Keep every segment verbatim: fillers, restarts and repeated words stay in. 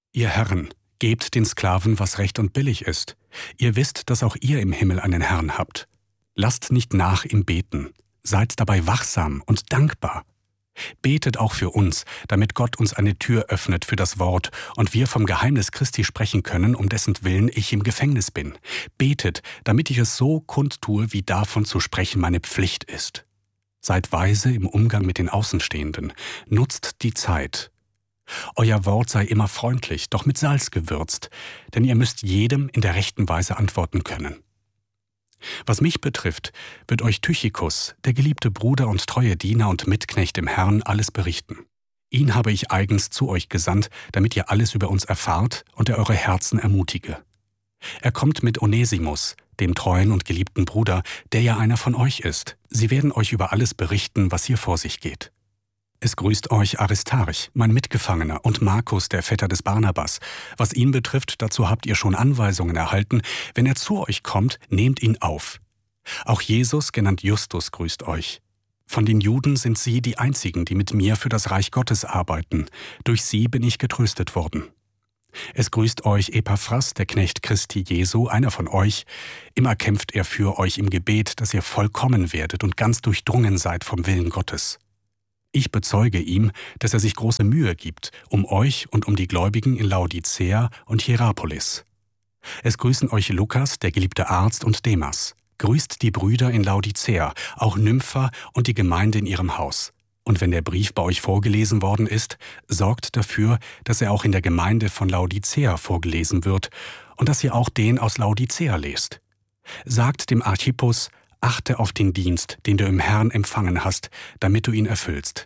Ihr Herren, gebt den Sklaven, was recht und billig ist. Ihr wisst, dass auch ihr im Himmel einen Herrn habt. Lasst nicht nach im Beten. Seid dabei wachsam und dankbar. Betet auch für uns, damit Gott uns eine Tür öffnet für das Wort und wir vom Geheimnis Christi sprechen können, um dessen Willen ich im Gefängnis bin. Betet, damit ich es so kundtue, wie davon zu sprechen meine Pflicht ist. Seid weise im Umgang mit den Außenstehenden. Nutzt die Zeit. Euer Wort sei immer freundlich, doch mit Salz gewürzt, denn ihr müsst jedem in der rechten Weise antworten können. Was mich betrifft, wird euch Tychikus, der geliebte Bruder und treue Diener und Mitknecht im Herrn, alles berichten. Ihn habe ich eigens zu euch gesandt, damit ihr alles über uns erfahrt und er eure Herzen ermutige. Er kommt mit Onesimus, dem treuen und geliebten Bruder, der ja einer von euch ist. Sie werden euch über alles berichten, was hier vor sich geht. Es grüßt euch Aristarch, mein Mitgefangener, und Markus, der Vetter des Barnabas. Was ihn betrifft, dazu habt ihr schon Anweisungen erhalten. Wenn er zu euch kommt, nehmt ihn auf. Auch Jesus, genannt Justus, grüßt euch. Von den Juden sind sie die einzigen, die mit mir für das Reich Gottes arbeiten. Durch sie bin ich getröstet worden. Es grüßt euch Epaphras, der Knecht Christi Jesu, einer von euch. Immer kämpft er für euch im Gebet, dass ihr vollkommen werdet und ganz durchdrungen seid vom Willen Gottes. Ich bezeuge ihm, dass er sich große Mühe gibt, um euch und um die Gläubigen in Laodicea und Hierapolis. Es grüßen euch Lukas, der geliebte Arzt, und Demas. Grüßt die Brüder in Laodicea, auch Nympha und die Gemeinde in ihrem Haus. Und wenn der Brief bei euch vorgelesen worden ist, sorgt dafür, dass er auch in der Gemeinde von Laodicea vorgelesen wird und dass ihr auch den aus Laodicea lest. Sagt dem Archippus: Achte auf den Dienst, den du im Herrn empfangen hast, damit du ihn erfüllst.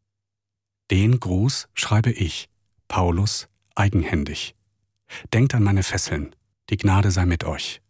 Den Gruß schreibe ich, Paulus, eigenhändig. Denkt an meine Fesseln. Die Gnade sei mit euch.